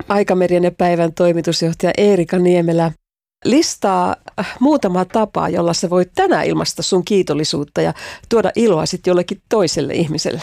Aikamerien ja päivän toimitusjohtaja Eerika Niemelä. Listaa muutama tapa, jolla sä voit tänään ilmaista sun kiitollisuutta ja tuoda iloa sitten jollekin toiselle ihmiselle.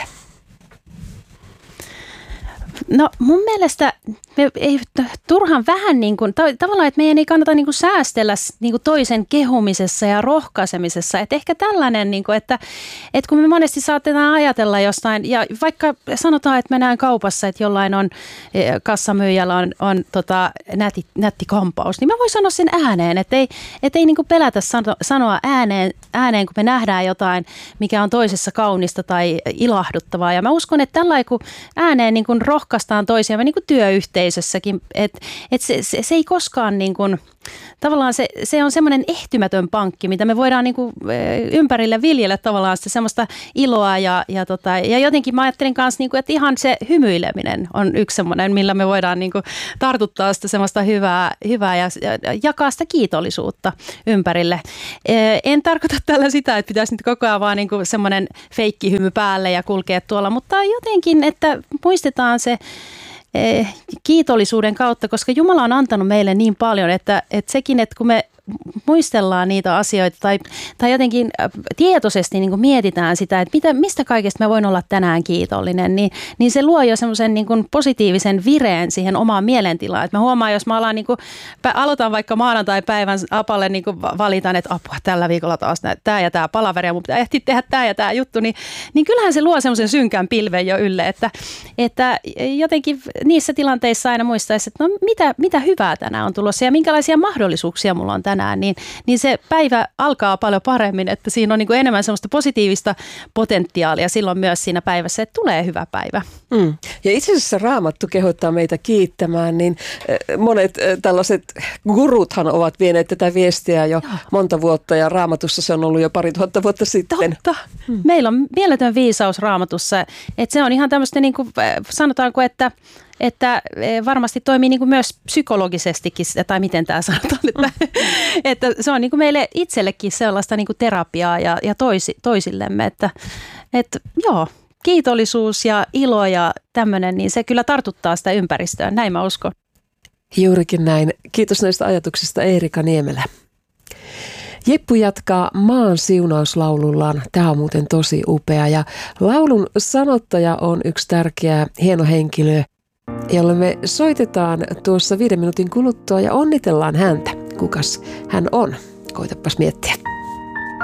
No mun mielestä me ei turhan vähän niin kuin, tavallaan, että meidän ei kannata niin kuin säästellä niin kuin toisen kehumisessa ja rohkaisemisessa. Että ehkä tällainen, niin kuin, että kun me monesti saatetaan ajatella jostain, ja vaikka sanotaan, että mennään kaupassa, että jollain on kassamyyjällä on nätti kampaus, niin mä voin sanoa sen ääneen, että ei niin kuin pelätä sanoa ääneen, kun me nähdään jotain, mikä on toisessa kaunista tai ilahduttavaa. Ja mä uskon, että tällainen, kun ääneen niin kuin rohkaistaan toisiamme niin kuin työyhteisössäkin, että se ei koskaan niin kuin, tavallaan se on semmoinen ehtymätön pankki, mitä me voidaan niin kuin ympärille viljellä tavallaan sitä semmoista iloa ja jotenkin mä ajattelin kanssa, niin kuin, että ihan se hymyileminen on yksi semmoinen, millä me voidaan niin kuin tartuttaa sitä semmoista hyvää ja jakaa sitä kiitollisuutta ympärille. En tarkoita tällä sitä, että pitäisi nyt koko ajan vaan niin kuin semmoinen feikkihymy päälle ja kulkea tuolla, mutta jotenkin, että muistetaan se kiitollisuuden kautta, koska Jumala on antanut meille niin paljon, että sekin, että kun me muistellaan niitä asioita tai jotenkin tietoisesti niin kuin mietitään sitä, että mistä kaikesta mä voin olla tänään kiitollinen, niin se luo jo semmoisen niin kuin positiivisen vireen siihen omaan mielentilaan. Että mä huomaan, jos mä aloitan vaikka maanantai-päivän apalle niin kuin valitan, että apua tällä viikolla taas tämä ja tämä palaveri ja mun pitää ehtiä tehdä tämä ja tämä juttu, niin kyllähän se luo semmoisen synkän pilven jo ylle, että jotenkin niissä tilanteissa aina muistaisi, että no mitä hyvää tänään on tulossa ja minkälaisia mahdollisuuksia mulla on tänään, niin se päivä alkaa paljon paremmin, että siinä on niin kuin enemmän semmoista positiivista potentiaalia silloin myös siinä päivässä, että tulee hyvä päivä. Ja itse asiassa Raamattu kehottaa meitä kiittämään, niin monet tällaiset guruthan ovat vieneet tätä viestiä jo monta vuotta ja Raamatussa se on ollut jo 2000 vuotta sitten. Totta. Meillä on mieletön viisaus Raamatussa, että se on ihan tämmöistä niin kuin sanotaanko, että varmasti toimii niin kuin myös psykologisestikin, tai miten tämä sanotaan, että se on niin kuin meille itsellekin sellaista niin kuin terapiaa ja toisillemme, että joo, kiitollisuus ja ilo ja tämmöinen, niin se kyllä tartuttaa sitä ympäristöä, näin mä uskon. Juurikin näin. Kiitos näistä ajatuksista Eerika Niemelä. Jeppu jatkaa maan siunauslaulullaan. Tämä on muuten tosi upea ja laulun sanottaja on yksi tärkeä hieno henkilö, jolle me soitetaan tuossa 5 minuutin kuluttua ja onnitellaan häntä. Kukas hän on? Koitapas miettiä.